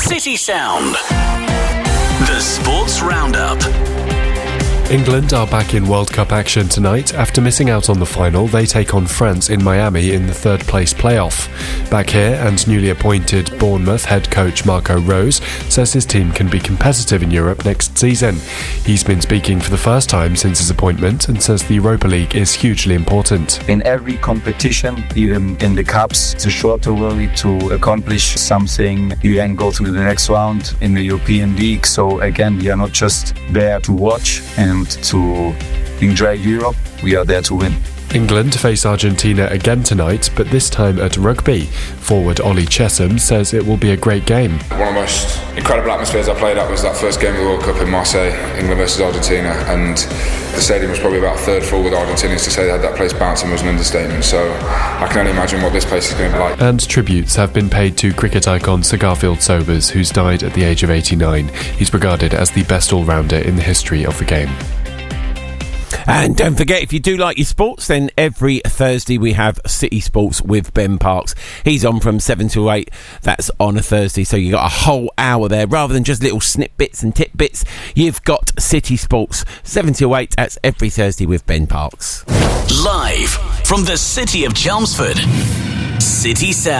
City Sound. The Sports Roundup. England are back in World Cup action tonight. After missing out on the final, they take on France in Miami in the third-place playoff. Back here, and newly appointed Bournemouth head coach Marco Rose says his team can be competitive in Europe next season. He's been speaking for the first time since his appointment and says the Europa League is hugely important. In every competition, even in the cups, it's a shorter way to accomplish something. You then go to the next round in the European League. So again, we are not just there to watch and to enjoy Europe, we are there to win. England face Argentina again tonight, but this time at rugby. Forward Ollie Chesham says it will be a great game. One of the most incredible atmospheres I played at was that first game of the World Cup in Marseille, England versus Argentina, and the stadium was probably about a third full with Argentinians. To say they had that place bouncing was an understatement, so I can only imagine what this place is going to be like. And tributes have been paid to cricket icon Sir Garfield Sobers, who's died at the age of 89. He's regarded as the best all-rounder in the history of the game. And don't forget, if you do like your sports, then every Thursday we have City Sports with Ben Parks. He's on from 7 to 8. That's on a Thursday, so you got a whole hour there. Rather than just little snippets and tidbits, you've got City Sports 7 to 8. That's every Thursday with Ben Parks. Live from the city of Chelmsford, City Sound.